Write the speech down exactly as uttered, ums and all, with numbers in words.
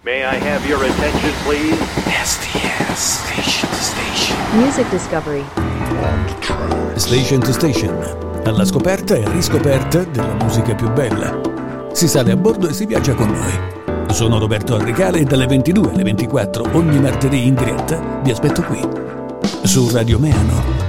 May I have your attention, please? S T S, Station to Station. Music Discovery. Station to Station. Alla scoperta e riscoperta della musica più bella. Si sale a bordo e si viaggia con noi. Sono Roberto Arricale e dalle ventidue alle ventiquattro ogni martedì in diretta vi aspetto qui su Radio Meano.